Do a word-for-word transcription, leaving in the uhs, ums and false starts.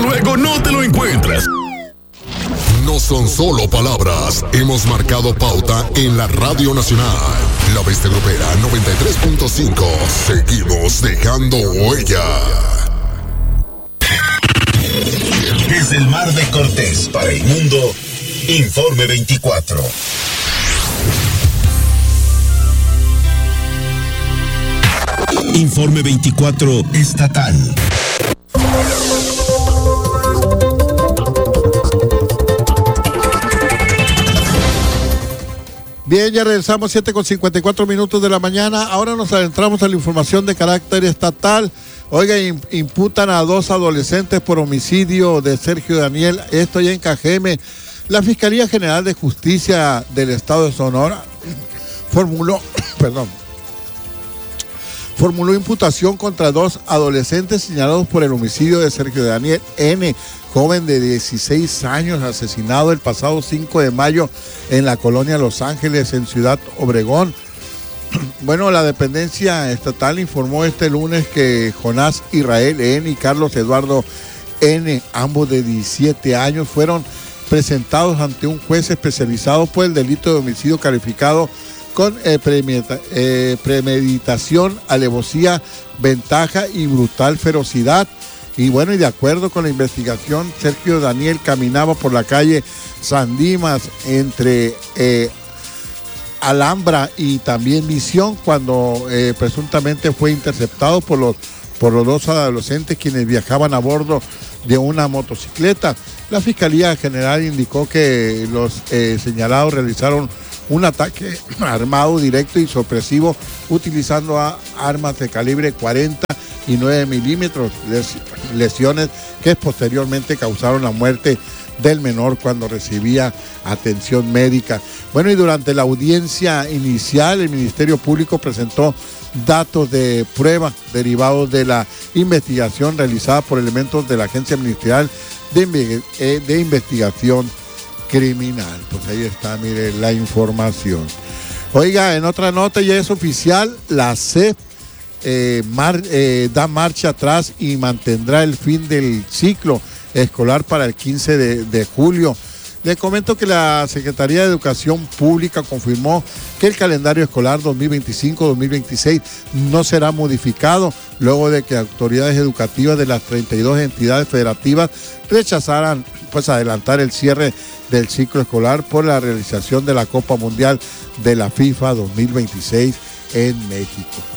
luego no te lo encuentras. No son solo palabras, hemos marcado pauta en la Radio Nacional. La Bestia Grupera noventa y tres punto cinco. Seguimos dejando huella. Desde el Mar de Cortés para el mundo, Informe veinticuatro. Informe veinticuatro estatal. Bien, ya regresamos siete con cincuenta y cuatro minutos de la mañana. Ahora nos adentramos a la información de carácter estatal. Oiga, imputan a dos adolescentes por homicidio de Sergio Daniel, esto ya en Cajeme. La Fiscalía General de Justicia del Estado de Sonora formuló, perdón, formuló imputación contra dos adolescentes señalados por el homicidio de Sergio Daniel N., joven de dieciséis años, asesinado el pasado cinco de mayo en la colonia Los Ángeles, en Ciudad Obregón. Bueno, la dependencia estatal informó este lunes que Jonás Israel N. y Carlos Eduardo N., ambos de diecisiete años, fueron presentados ante un juez especializado por el delito de homicidio calificado con eh, premedita, eh, premeditación, alevosía, ventaja y brutal ferocidad. Y bueno, y de acuerdo con la investigación, Sergio Daniel caminaba por la calle San Dimas entre eh, Alhambra y también Misión cuando eh, presuntamente fue interceptado por los, por los dos adolescentes quienes viajaban a bordo de una motocicleta. La Fiscalía General indicó que los eh, señalados realizaron un ataque armado, directo y sorpresivo utilizando a armas de calibre cuarenta y nueve milímetros, lesiones que posteriormente causaron la muerte del menor cuando recibía atención médica. Bueno, y durante la audiencia inicial, el Ministerio Público presentó datos de prueba derivados de la investigación realizada por elementos de la Agencia Ministerial de, eh, de Investigación Criminal. Pues ahí está, mire la información. Oiga, en otra nota ya es oficial, la C E P Eh, mar, eh, da marcha atrás y mantendrá el fin del ciclo escolar para el quince de julio. Le comento que la Secretaría de Educación Pública confirmó que el calendario escolar dos mil veinticinco dos mil veintiséis no será modificado luego de que autoridades educativas de las treinta y dos entidades federativas rechazaran pues adelantar el cierre del ciclo escolar por la realización de la Copa Mundial de la FIFA dos mil veintiséis en México.